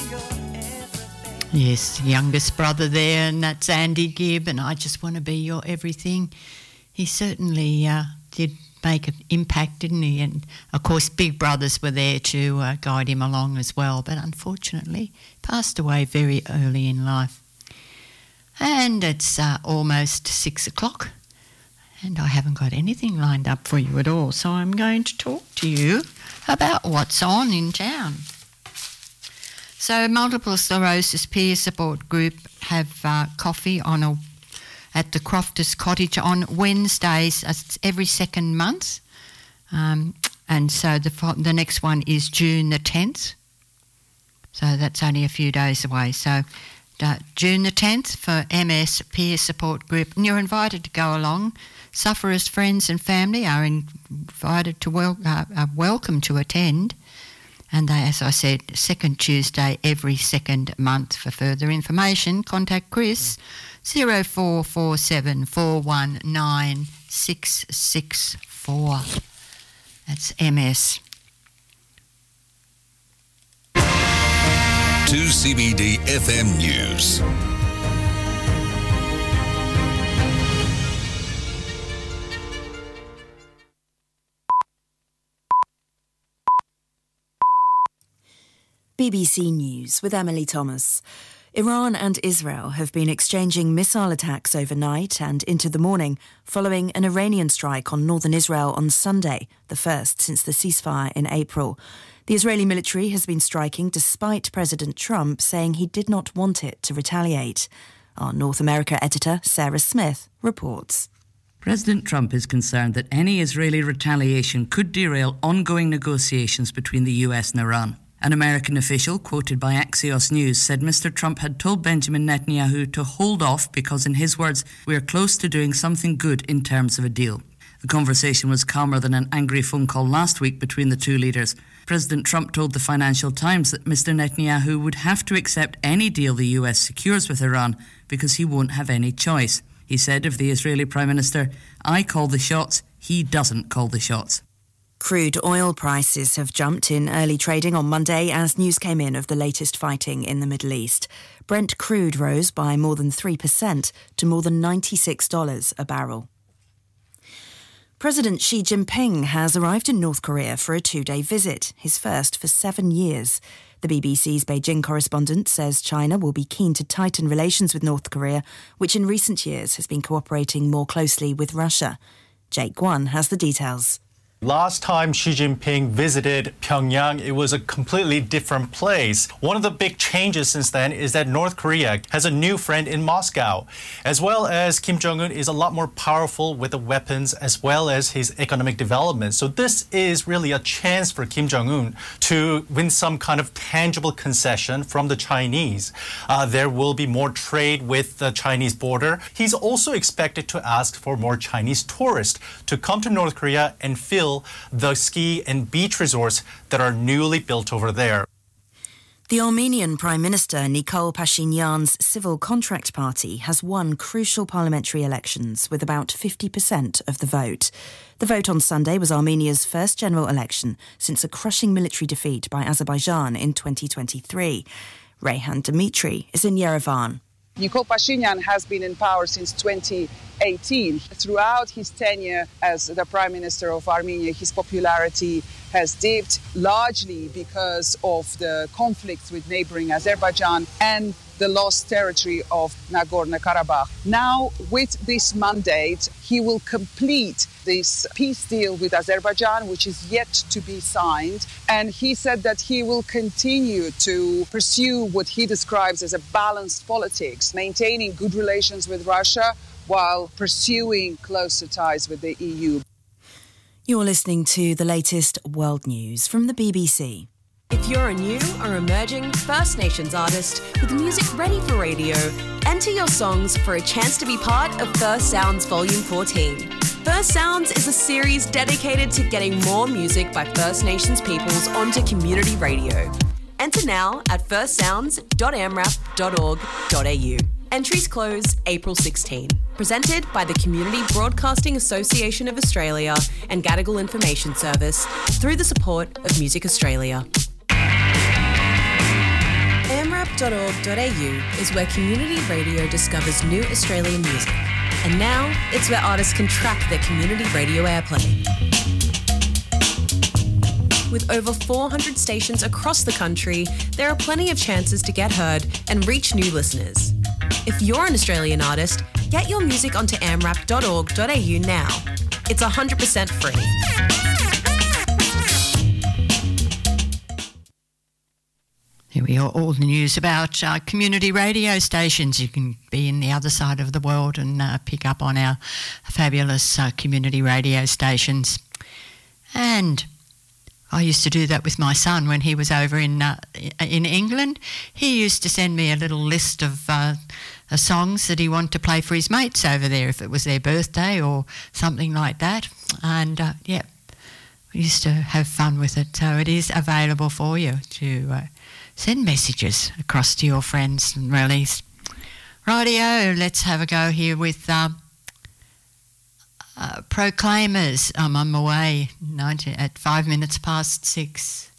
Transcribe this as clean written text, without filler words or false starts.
Yes, youngest brother there, and that's Andy Gibb, and I Just Want to Be Your Everything. He certainly did make an impact, didn't he? And, of course, big brothers were there to guide him along as well, but unfortunately passed away very early in life. And it's almost 6 o'clock, and I haven't got anything lined up for you at all, so I'm going to talk to you about what's on in town. So Multiple Sclerosis Peer Support Group have coffee at the Crofters Cottage on Wednesdays every second month. And so the next one is June the 10th. So that's only a few days away. So June the 10th for MS Peer Support Group. And you're invited to go along. Sufferers, friends and family are invited to welcome to attend. And they, as I said, second Tuesday every second month. For further information, contact Chris 0447 419 664. That's MS. 2CBD FM News. BBC News with Emily Thomas. Iran and Israel have been exchanging missile attacks overnight and into the morning following an Iranian strike on northern Israel on Sunday, the first since the ceasefire in April. The Israeli military has been striking despite President Trump saying he did not want it to retaliate. Our North America editor, Sarah Smith, reports. President Trump is concerned that any Israeli retaliation could derail ongoing negotiations between the US and Iran. An American official, quoted by Axios News, said Mr. Trump had told Benjamin Netanyahu to hold off because, in his words, we are close to doing something good in terms of a deal. The conversation was calmer than an angry phone call last week between the two leaders. President Trump told the Financial Times that Mr. Netanyahu would have to accept any deal the US secures with Iran because he won't have any choice. He said of the Israeli Prime Minister, "I call the shots, he doesn't call the shots." Crude oil prices have jumped in early trading on Monday as news came in of the latest fighting in the Middle East. Brent crude rose by more than 3% to more than $96 a barrel. President Xi Jinping has arrived in North Korea for a 2-day visit, his first for 7 years. The BBC's Beijing correspondent says China will be keen to tighten relations with North Korea, which in recent years has been cooperating more closely with Russia. Jake Guan has the details. Last time Xi Jinping visited Pyongyang, it was a completely different place. One of the big changes since then is that North Korea has a new friend in Moscow, as well as Kim Jong-un is a lot more powerful with the weapons as well as his economic development. So this is really a chance for Kim Jong-un to win some kind of tangible concession from the Chinese. There will be more trade with the Chinese border. He's also expected to ask for more Chinese tourists to come to North Korea and fill the ski and beach resorts that are newly built over there. The Armenian Prime Minister Nikol Pashinyan's Civil Contract Party has won crucial parliamentary elections with about 50% of the vote. The vote on Sunday was Armenia's first general election since a crushing military defeat by Azerbaijan in 2023. Reyhan Dmitry is in Yerevan. Nikol Pashinyan has been in power since 2018. Throughout his tenure as the Prime Minister of Armenia, his popularity has dipped largely because of the conflicts with neighboring Azerbaijan and the lost territory of Nagorno-Karabakh. Now, with this mandate, he will complete this peace deal with Azerbaijan, which is yet to be signed. And he said that he will continue to pursue what he describes as a balanced politics, maintaining good relations with Russia while pursuing closer ties with the EU. You're listening to the latest world news from the BBC. If you're a new or emerging First Nations artist with music ready for radio, enter your songs for a chance to be part of First Sounds Volume 14. First Sounds is a series dedicated to getting more music by First Nations peoples onto community radio. Enter now at firstsounds.amrap.org.au. Entries close April 16. Presented by the Community Broadcasting Association of Australia and Gadigal Information Service through the support of Music Australia. amrap.org.au is where community radio discovers new Australian music. And now, it's where artists can track their community radio airplay. With over 400 stations across the country, there are plenty of chances to get heard and reach new listeners. If you're an Australian artist, get your music onto amrap.org.au now. It's 100% free. Here we are, all the news about community radio stations. You can be in the other side of the world and pick up on our fabulous community radio stations. And I used to do that with my son when he was over in England. He used to send me a little list of songs that he wanted to play for his mates over there, if it was their birthday or something like that. And yeah, we used to have fun with it. So it is available for you to send messages across to your friends and rallies. Rightio, let's have a go here with Proclaimers. I'm on my way at 5 minutes past 6.